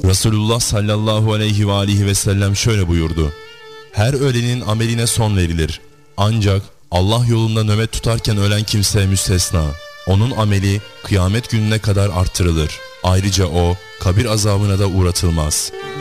Resulullah sallallahu aleyhi ve aleyhi ve sellem şöyle buyurdu: her ölenin ameline son verilir. Ancak Allah yolunda nöbet tutarken ölen kimse müstesna. Onun ameli kıyamet gününe kadar arttırılır. Ayrıca o kabir azabına da uğratılmaz.